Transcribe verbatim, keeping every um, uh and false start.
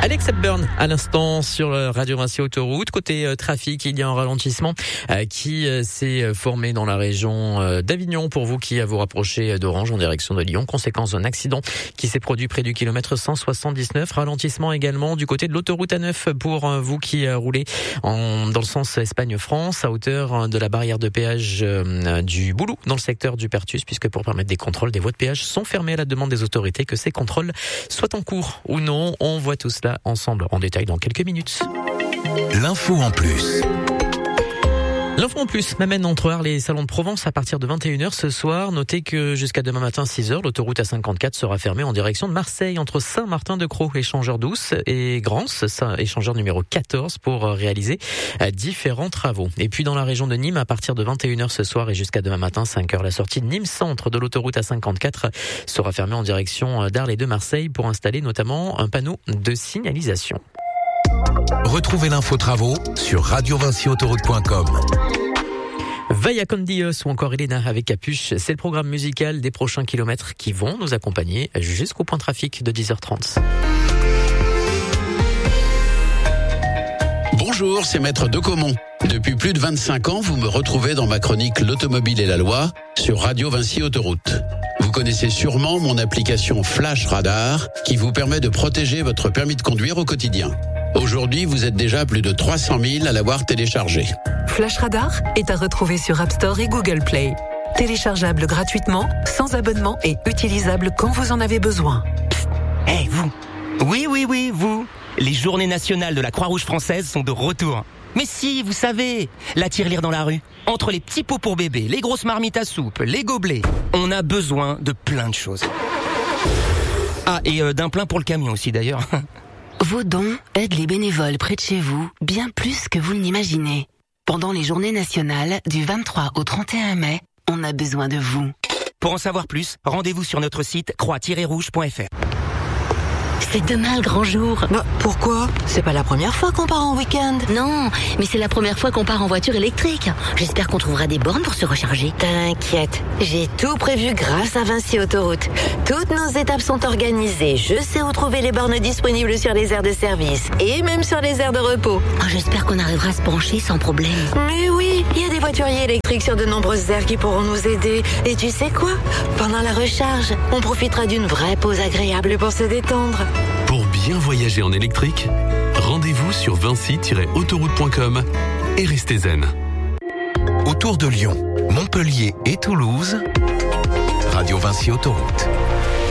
Alex Hepburn à l'instant sur Radio Vinci Autoroute. Côté euh, trafic, il y a un ralentissement euh, qui euh, s'est formé dans la région euh, d'Avignon pour vous qui vous rapprochez d'Orange en direction de Lyon. Conséquence d'un accident qui s'est produit près du kilomètre cent soixante-dix-neuf. Ralentissement également du côté de l'autoroute A neuf pour euh, vous qui euh, roulez en, dans le sens Espagne-France à hauteur de la barrière de péage euh, du Boulou dans le secteur du Pertus, puisque pour permettre des contrôles, des voies de péage sont fermées à la demande des autorités. Que ces contrôles soient en cours ou non, on voit tout cela ensemble en détail dans quelques minutes. L'info en plus. L'info en plus m'amène entre Arles et Salon de Provence à partir de vingt et une heures ce soir. Notez que jusqu'à demain matin six heures, l'autoroute A cinquante-quatre sera fermée en direction de Marseille entre Saint-Martin-de-Crau, échangeur douce, et Grance, échangeur numéro quatorze pour réaliser différents travaux. Et puis dans la région de Nîmes, à partir de vingt et une heures ce soir et jusqu'à demain matin cinq heures, la sortie de Nîmes centre de l'autoroute A cinquante-quatre sera fermée en direction d'Arles et de Marseille pour installer notamment un panneau de signalisation. Retrouvez l'info travaux sur radio vinci autoroute point com. Vaya con Dios ou encore Elena avec Capuche, c'est le programme musical des prochains kilomètres qui vont nous accompagner jusqu'au point trafic de dix heures trente. Bonjour, c'est Maître Decomont. Depuis plus de vingt-cinq ans, vous me retrouvez dans ma chronique L'Automobile et la Loi sur Radio Vinci Autoroute. Vous connaissez sûrement mon application Flash Radar qui vous permet de protéger votre permis de conduire au quotidien. Aujourd'hui, vous êtes déjà plus de trois cent mille à l'avoir téléchargé. Flash Radar est à retrouver sur App Store et Google Play. Téléchargeable gratuitement, sans abonnement et utilisable quand vous en avez besoin. Psst, hey, vous. Oui, oui, oui, vous. Les journées nationales de la Croix-Rouge française sont de retour. Mais si, vous savez, la tirelire dans la rue. Entre les petits pots pour bébé, les grosses marmites à soupe, les gobelets, on a besoin de plein de choses. Ah, et euh, d'un plein pour le camion aussi d'ailleurs. Vos dons aident les bénévoles près de chez vous bien plus que vous ne l'imaginez. Pendant les journées nationales du vingt-trois au trente et un mai, on a besoin de vous. Pour en savoir plus, rendez-vous sur notre site croix tiret rouge point f r. C'est demain le grand jour. Bah, pourquoi ? C'est pas la première fois qu'on part en week-end. Non, mais c'est la première fois qu'on part en voiture électrique. J'espère qu'on trouvera des bornes pour se recharger. T'inquiète, j'ai tout prévu grâce à Vinci Autoroute. Toutes nos étapes sont organisées. Je sais où trouver les bornes disponibles sur les aires de service et même sur les aires de repos. Oh, j'espère qu'on arrivera à se pencher sans problème. Mais oui, il y a des voituriers électriques sur de nombreuses aires qui pourront nous aider. Et tu sais quoi ? Pendant la recharge, on profitera d'une vraie pause agréable pour se détendre. Pour bien voyager en électrique, rendez-vous sur vinci tiret autoroute point com et restez zen. Autour de Lyon, Montpellier et Toulouse, Radio Vinci Autoroute.